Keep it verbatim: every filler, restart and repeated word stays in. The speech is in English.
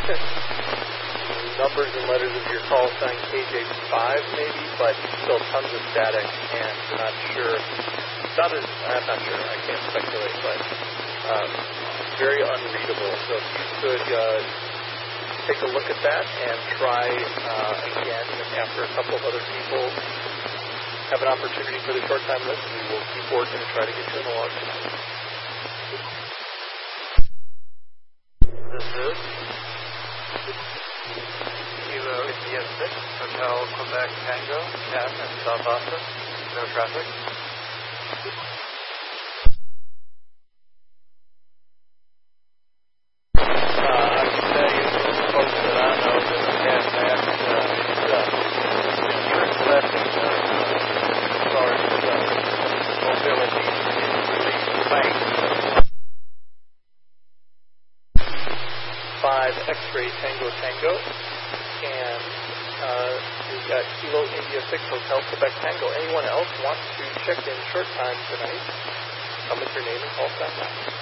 numbers and letters of your call sign K J five maybe, but still tons of static, and we're not sure. It's not as, I'm not sure, I can't speculate, but um, very unreadable. So if you could uh, take a look at that and try uh, again after a couple of other people have an opportunity for the short time list, we will keep working to try to get you in the log tonight. This is Kilo India six, Hotel Quebec Tango, ten in South Boston. No traffic. Uh, I can tell you from the folks that I know that have had that, uh, it's uh, interesting uh, as far as uh, mobility in the bank. Five X-ray Tango Tango, and uh, we've got Kilo India six Hotel Quebec Tango. Anyone else want to check in short time tonight? Come with your name and call sign now.